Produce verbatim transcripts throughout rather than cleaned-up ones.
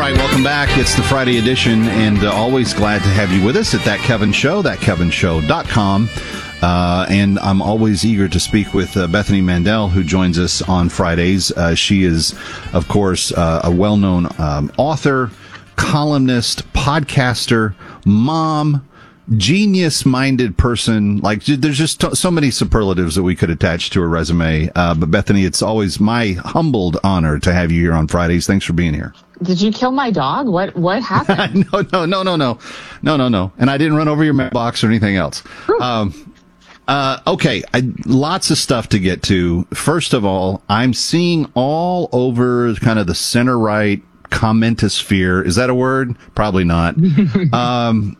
right, welcome back. It's the Friday edition, and uh, always glad to have you with us at That Kevin Show, that kevin show dot com. Uh, and I'm always eager to speak with uh, Bethany Mandel, who joins us on Fridays. Uh, she is, of course, uh, a well-known um, author, columnist, podcaster, mom, genius-minded person. Like, there's just t- so many superlatives that we could attach to her resume. Uh, but Bethany, it's always my humbled honor to have you here on Fridays. Thanks for being here. Did you kill my dog? What what happened? no, no, no, no, no, no, no, no. And I didn't run over your mailbox or anything else. Um, uh, okay, I, lots of stuff to get to. First of all, I'm seeing all over kind of the center-right commentosphere. Is that a word? Probably not. um,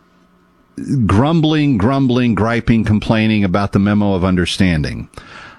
grumbling, grumbling, griping, complaining about the memo of understanding.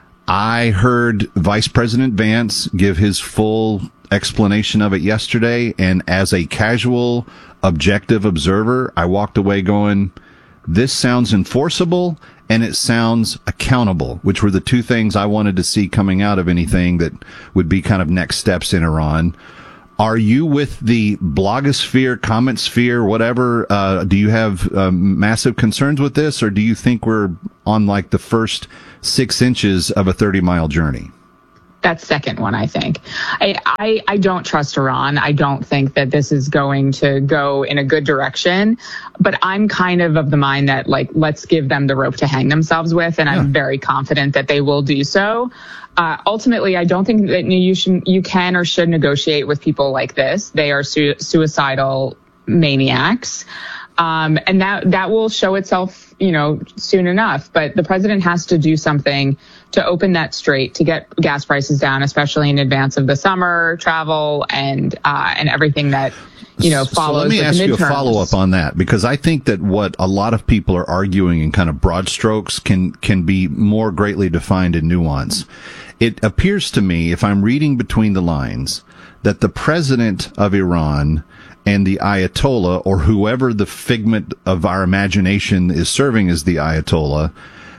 I heard Vice President Vance give his full explanation of it yesterday, and as a casual, objective observer, I walked away going, this sounds enforceable and it sounds accountable, which were the two things I wanted to see coming out of anything that would be kind of next steps in Iran. Are you with the blogosphere, comment sphere, whatever? Uh, do you have uh, massive concerns with this, or do you think we're on like the first six inches of a thirty mile journey? That second one, I think. I, I, I don't trust Iran. I don't think that this is going to go in a good direction. But I'm kind of of the mind that, like, let's give them the rope to hang themselves with. And yeah. I'm very confident that they will do so. Uh, ultimately, I don't think that you should, you can or should negotiate with people like this. They are su- suicidal maniacs. Um, and that, that will show itself, you know, soon enough. But the president has to do something to open that strait, to get gas prices down, especially in advance of the summer travel and, uh, and everything that, you know, follows. So let me ask you a follow up on that, because I think that what a lot of people are arguing in kind of broad strokes can, can be more greatly defined in nuance. It appears to me, if I'm reading between the lines, that the president of Iran and the Ayatollah, or whoever the figment of our imagination is serving as the Ayatollah,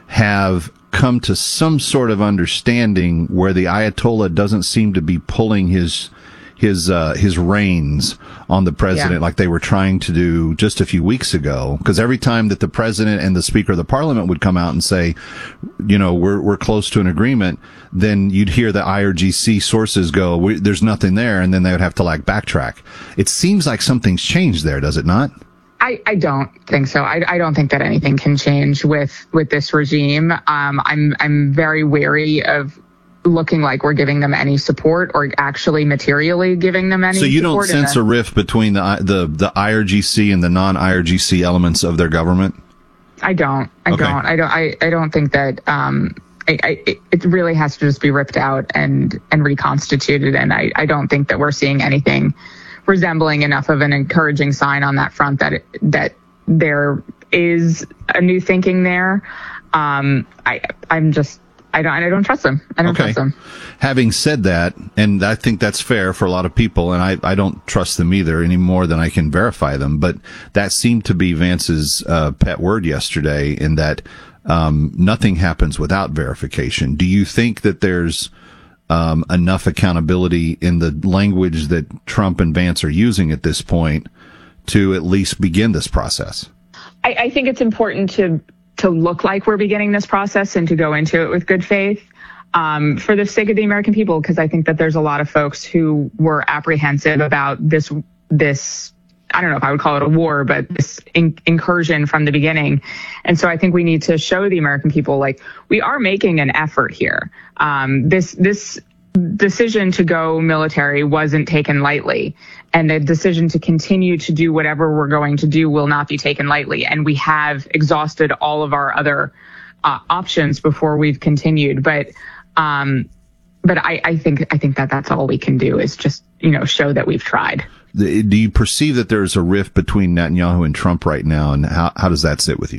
have come to some sort of understanding where the Ayatollah doesn't seem to be pulling his his uh, his reins on the president yeah. like they were trying to do just a few weeks ago. Because every time that the president and the Speaker of the Parliament would come out and say, you know, we're we're close to an agreement, then you'd hear the I R G C sources go, we, there's nothing there, and then they would have to like backtrack. It seems like something's changed there, does it not? I, I don't think so. I, I don't think that anything can change with, with this regime. Um, I'm I'm very wary of looking like we're giving them any support or actually materially giving them any support. So you don't sense a rift between the the the I R G C and the non-I R G C elements of their government? I don't. I okay. don't. I don't. I, I don't think that. Um, I, I, it really has to just be ripped out and and reconstituted. And I, I don't think that we're seeing anything resembling enough of an encouraging sign on that front that it, that there is a new thinking there. Um, I I'm just. I don't, I don't trust them. I don't okay. trust them. Having said that, and I think that's fair for a lot of people, and I, I don't trust them either any more than I can verify them, but that seemed to be Vance's uh, pet word yesterday, in that um, nothing happens without verification. Do you think that there's um, enough accountability in the language that Trump and Vance are using at this point to at least begin this process? I, I think it's important to to look like we're beginning this process and to go into it with good faith, um, for the sake of the American people, because I think that there's a lot of folks who were apprehensive about this, this, I don't know if I would call it a war, but this in- incursion from the beginning. And so I think we need to show the American people, like, we are making an effort here. Um, this, this decision to go military wasn't taken lightly. And the decision to continue to do whatever we're going to do will not be taken lightly. And we have exhausted all of our other uh, options before we've continued. But um, but I, I think I think that that's all we can do, is just, you know, show that we've tried. Do you perceive that there's a rift between Netanyahu and Trump right now? And how, how does that sit with you?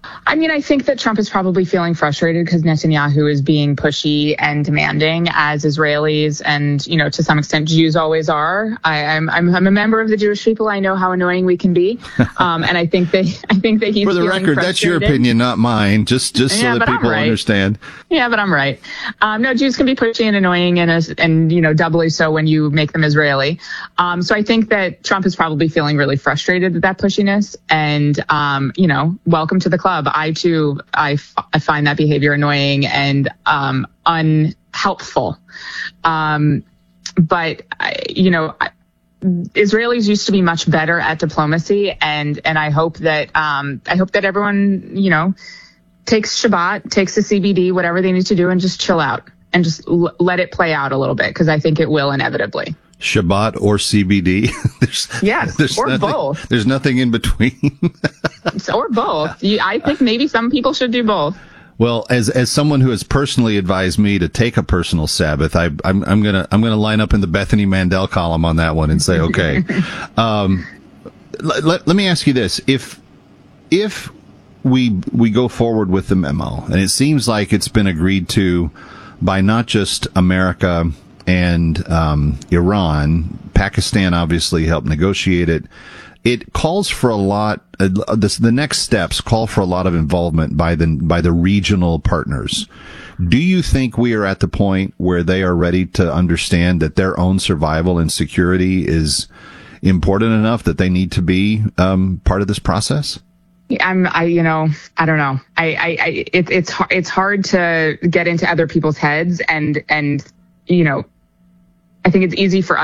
I mean, I think that Trump is probably feeling frustrated because Netanyahu is being pushy and demanding, as Israelis and, you know, to some extent Jews always are. I, I'm, I'm I'm a member of the Jewish people. I know how annoying we can be, um, and I think that I think that he's for the feeling record, that's your frustrated. opinion, not mine. Just just so Yeah, that but I'm people right. understand. Yeah, but I'm right. Um, no, Jews can be pushy and annoying, and as- and you know, doubly so when you make them Israeli. Um, so I think that Trump is probably feeling really frustrated at that pushiness, and um, you know, welcome to the club. I too, I, f- I find that behavior annoying and um, unhelpful. Um, but I, you know, I, Israelis used to be much better at diplomacy, and and I hope that um, I hope that everyone, you know, takes Shabbat, takes the C B D, whatever they need to do, and just chill out and just l- let it play out a little bit, because I think it will inevitably. Shabbat or C B D? there's, Yes, there's or nothing, both. There's nothing in between. Or both. You, I think maybe some people should do both. Well, as as someone who has personally advised me to take a personal Sabbath, I, I'm I'm gonna I'm gonna line up in the Bethany Mandel column on that one and say, okay. um, let, let, let me ask you this: if if we we go forward with the memo, and it seems like it's been agreed to by not just America and um, Iran, Pakistan obviously helped negotiate it. It calls for a lot. Uh, this, the next steps call for a lot of involvement by the by the regional partners. Do you think we are at the point where they are ready to understand that their own survival and security is important enough that they need to be um, part of this process? I'm, I, you know, I don't know. I, I, I it, it's hard, it's hard to get into other people's heads, and, and, you know, I think it's easy for us